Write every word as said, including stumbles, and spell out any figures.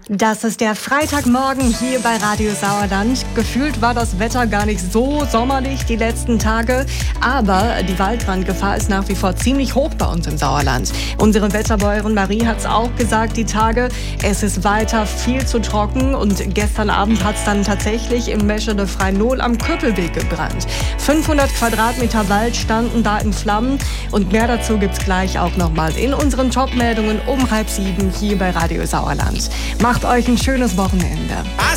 Das ist der Freitagmorgen hier bei Radio Sauerland. Gefühlt war das Wetter gar nicht so sommerlich die letzten Tage, aber die Waldbrandgefahr ist nach wie vor ziemlich hoch bei uns im Sauerland. Unsere Wetterbäuerin Marie hat es auch gesagt, die Tage, es ist weiter viel zu trocken und gestern Abend hat es dann tatsächlich im Meschede Freinol am Köppelweg gebrannt. fünfhundert Quadratmeter Wald standen da in Flammen und mehr dazu gibt's gleich auch nochmal in unseren Top-Meldungen um halb sieben hier bei Radio Sauerland. Macht euch ein schönes Wochenende.